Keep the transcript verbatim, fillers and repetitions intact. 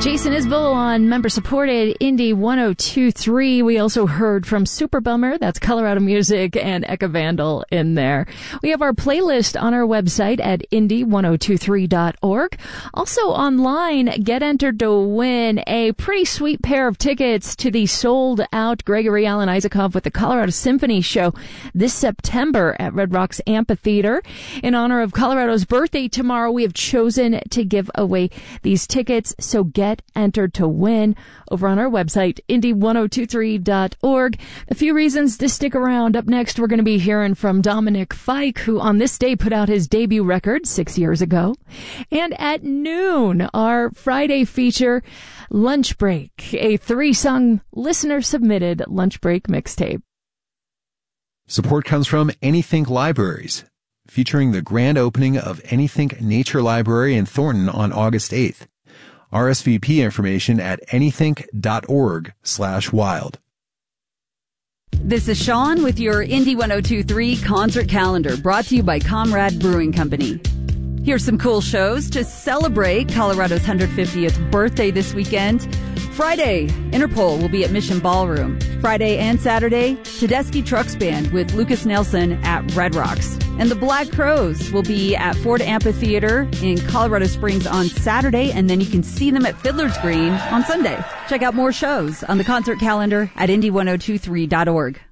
Jason Isbell on member-supported Indie one oh two point three. We also heard from Super Bummer, that's Colorado Music, and Eka Vandal in there. We have our playlist on our website at indie one oh two three dot org. Also online, get entered to win a pretty sweet pair of tickets to the sold-out Gregory Alan Isakov with the Colorado Symphony Show this September at Red Rocks Amphitheater. In honor of Colorado's birthday tomorrow, we have chosen to give away these tickets, so get entered to win over on our website, indie one oh two three dot org. A few reasons to stick around. Up next, we're going to be hearing from Dominic Fike, who on this day put out his debut record six years ago. And at noon, our Friday feature, Lunch Break, a three-song listener-submitted lunch break mixtape. Support comes from Anythink Libraries, featuring the grand opening of Anythink Nature Library in Thornton on August eighth. R S V P information at anythink.org slash wild. This is Sean with your Indie one oh two point three concert calendar, brought to you by Comrade Brewing Company. Here's some cool shows to celebrate Colorado's one hundred fiftieth birthday this weekend. Friday, Interpol will be at Mission Ballroom. Friday and Saturday, Tedeschi Trucks Band with Lucas Nelson at Red Rocks. And the Black Crowes will be at Ford Amphitheater in Colorado Springs on Saturday, and then you can see them at Fiddler's Green on Sunday. Check out more shows on the concert calendar at indie one oh two three dot org.